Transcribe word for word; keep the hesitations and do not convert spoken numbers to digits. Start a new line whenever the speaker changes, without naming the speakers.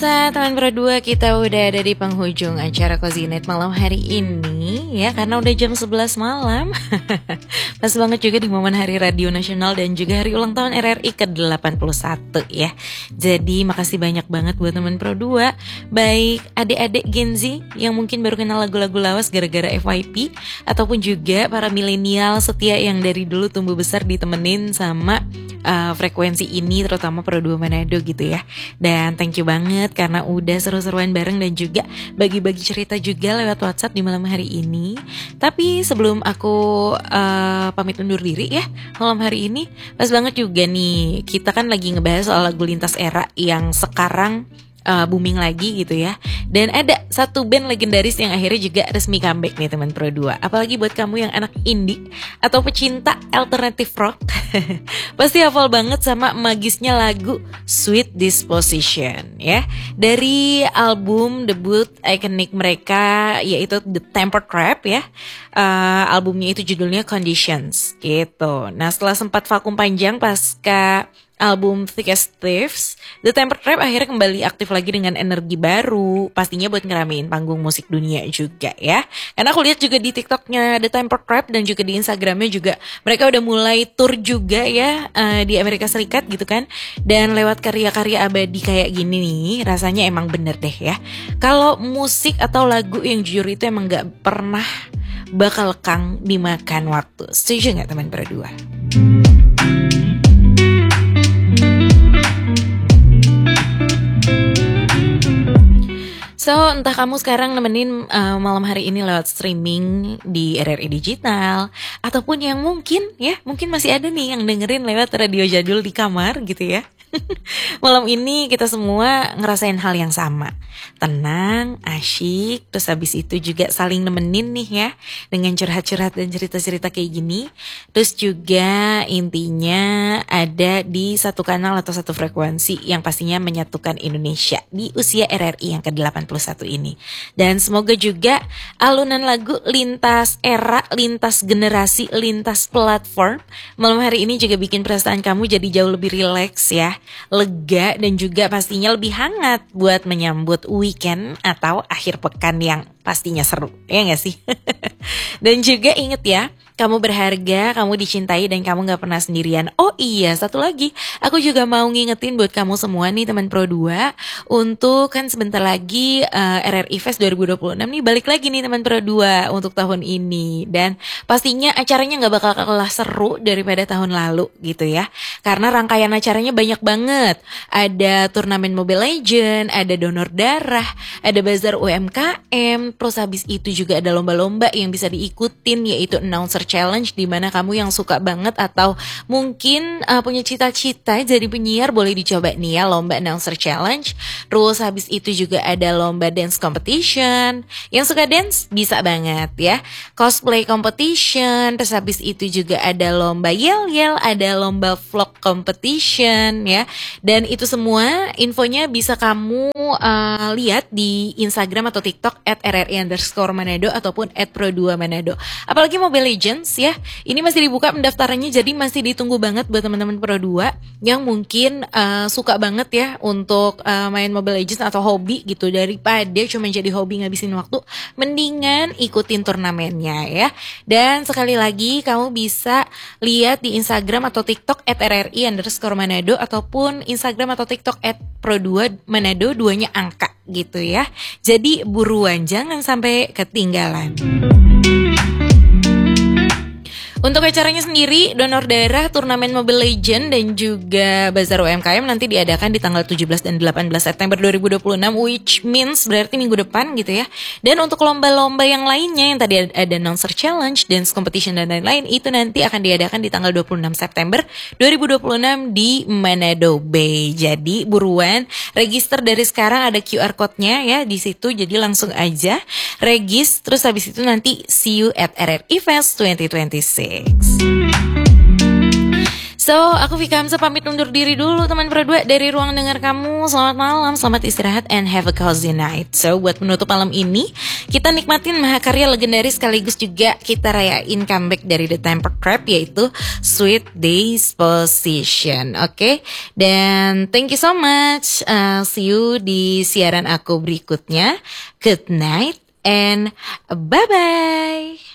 Pemirsa teman berdua, kita udah ada di penghujung acara Cozy Night malam hari ini ya, karena udah jam sebelas malam. Pas banget juga di momen Hari Radio Nasional dan juga hari ulang tahun R R I ke delapan puluh satu ya. Jadi makasih banyak banget buat teman Pro dua, baik adik-adik Gen Z yang mungkin baru kenal lagu-lagu lawas gara-gara F Y P, ataupun juga para milenial setia yang dari dulu tumbuh besar ditemenin sama uh, frekuensi ini, terutama Pro dua Manado gitu ya. Dan thank you banget karena udah seru-seruan bareng dan juga bagi-bagi cerita juga lewat WhatsApp di malam hari ini. Tapi sebelum aku uh, pamit undur diri ya malam hari ini, pas banget juga nih kita kan lagi ngebahas soal lagu lintas era yang sekarang Uh, booming lagi gitu ya. Dan ada satu band legendaris yang akhirnya juga resmi comeback nih teman Pro dua. Apalagi buat kamu yang anak indie atau pecinta alternative rock, pasti hafal banget sama magisnya lagu Sweet Disposition ya. Dari album debut ikonik mereka yaitu The Tempered Trap ya. uh, Albumnya itu judulnya Conditions gitu. Nah setelah sempat vakum panjang pasca album Thick as Thieves, The Tempered Trap akhirnya kembali aktif lagi dengan energi baru, pastinya buat ngeramein panggung musik dunia juga ya. Karena aku lihat juga di TikToknya The Tempered Trap dan juga di Instagramnya juga mereka udah mulai tour juga ya uh, di Amerika Serikat gitu kan. Dan lewat karya-karya abadi kayak gini nih, rasanya emang bener deh ya. Kalau musik atau lagu yang jujur itu emang gak pernah bakal lekang dimakan waktu. Setuju gak teman berdua? So, entah kamu sekarang nemenin uh, malam hari ini lewat streaming di R R I Digital, ataupun yang mungkin ya, mungkin masih ada nih yang dengerin lewat radio jadul di kamar gitu ya. Malam ini kita semua ngerasain hal yang sama, tenang, asyik, terus habis itu juga saling nemenin nih ya, dengan curhat-curhat dan cerita-cerita kayak gini. Terus juga intinya ada di satu kanal atau satu frekuensi yang pastinya menyatukan Indonesia di usia R R I yang ke delapan puluh satu ini. Dan semoga juga alunan lagu lintas era, lintas generasi, lintas platform malam hari ini juga bikin perasaan kamu jadi jauh lebih rileks ya, lega, dan juga pastinya lebih hangat buat menyambut weekend atau akhir pekan yang pastinya seru, ya gak sih? Dan juga inget ya, kamu berharga, kamu dicintai, dan kamu gak pernah sendirian. Oh iya, satu lagi, aku juga mau ngingetin buat kamu semua nih teman Pro dua, untuk kan sebentar lagi uh, R R I Fest dua ribu dua puluh enam nih balik lagi nih teman Pro dua untuk tahun ini. Dan pastinya acaranya gak bakal kalah seru daripada tahun lalu gitu ya. Karena rangkaian acaranya banyak banget. Ada turnamen Mobile Legends, ada donor darah, ada bazar U M K M, terus habis itu juga ada lomba-lomba yang bisa diikutin, yaitu Announcer Challenge, dimana kamu yang suka banget atau mungkin uh, punya cita-cita jadi penyiar boleh dicoba nih ya lomba Announcer Challenge. Terus habis itu juga ada lomba Dance Competition, yang suka dance bisa banget ya, Cosplay Competition. Terus habis itu juga ada lomba yel-yel, ada lomba vlog competition ya. Dan itu semua infonya bisa kamu uh, lihat di Instagram atau TikTok at R R I underscore Manado ataupun at Pro dua Manado. Apalagi Mobile Legends ya, ini masih dibuka pendaftarannya, jadi masih ditunggu banget buat teman-teman Pro dua yang mungkin uh, suka banget ya untuk uh, main Mobile Legends atau hobi gitu, daripada cuma jadi hobi ngabisin waktu, mendingan ikutin turnamennya ya. Dan sekali lagi kamu bisa lihat di Instagram atau TikTok at R R I underscore Manado ataupun Instagram atau TikTok at Pro dua Manado, duanya angka gitu ya. Jadi buruan, jangan sampai ketinggalan. Untuk acaranya sendiri, donor darah, turnamen Mobile Legends, dan juga bazar U M K M nanti diadakan di tanggal tujuh belas dan delapan belas September dua ribu dua puluh enam, which means berarti minggu depan gitu ya. Dan untuk lomba-lomba yang lainnya yang tadi ada Announcer Challenge, Dance Competition, dan lain-lain, itu nanti akan diadakan di tanggal dua puluh enam September dua ribu dua puluh enam di Manado Bay. Jadi buruan, register dari sekarang, ada Q R code-nya ya di situ, jadi langsung aja regis. Terus habis itu nanti see you at R R I Fest dua ribu dua puluh enam. So, aku Vika Hamzah pamit undur diri dulu teman berdua dari ruang dengar kamu. Selamat malam, selamat istirahat, and have a cozy night. So, buat menutup malam ini, kita nikmatin mahakarya legendaris sekaligus juga kita rayain comeback dari The Temper Trap, yaitu Sweet Disposition. Oke, okay? Dan thank you so much. Uh, see you di siaran aku berikutnya. Good night and bye-bye.